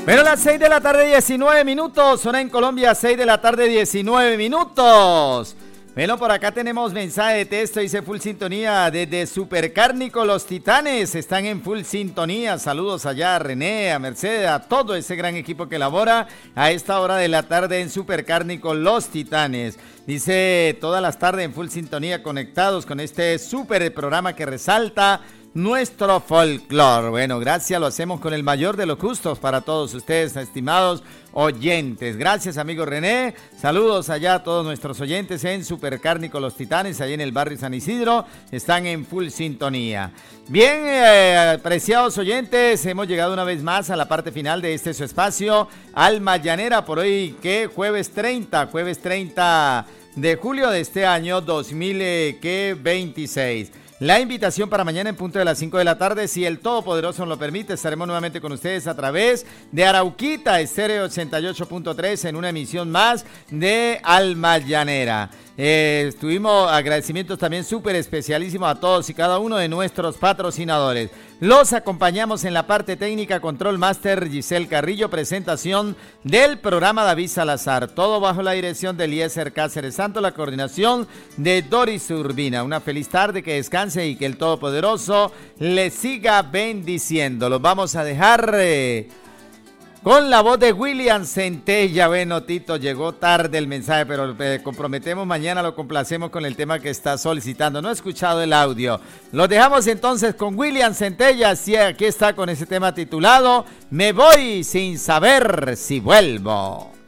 Bueno, las 6 de la tarde, 19 minutos. Zona en Colombia, 6 de la tarde, 19 minutos. Bueno, por acá tenemos mensaje de texto, dice full sintonía desde Supercárnico. Los Titanes están en full sintonía. Saludos allá a René, a Mercedes, a todo ese gran equipo que labora a esta hora de la tarde en Supercárnico, Los Titanes. Dice todas las tardes en full sintonía, conectados con este super programa que resalta nuestro folclore. Bueno, gracias, lo hacemos con el mayor de los gustos para todos ustedes, estimados oyentes. Gracias, amigo René. Saludos allá a todos nuestros oyentes en Supercárnico Los Titanes, ahí en el barrio San Isidro. Están en full sintonía. Bien, apreciados oyentes, hemos llegado una vez más a la parte final de este su espacio, Alma Llanera, por hoy, que jueves 30 de julio de este año 2026. La invitación para mañana en punto de las 5 de la tarde, si el Todopoderoso nos lo permite, estaremos nuevamente con ustedes a través de Arauquita Estéreo 88.3 en una emisión más de Alma Llanera. Tuvimos agradecimientos también súper especialísimos a todos y cada uno de nuestros patrocinadores. Los acompañamos en la parte técnica, Control Master Giselle Carrillo, presentación del programa David Salazar, todo bajo la dirección de Eliezer Cáceres Santos, la coordinación de Doris Urbina. Una feliz tarde, que descanse y que el Todopoderoso le siga bendiciendo. Los vamos a dejar con la voz de William Centella. Bueno, Tito, llegó tarde el mensaje, pero comprometemos mañana, lo complacemos con el tema que está solicitando. No he escuchado el audio. Los dejamos entonces con William Centella. Sí, aquí está con ese tema titulado Me voy sin saber si vuelvo.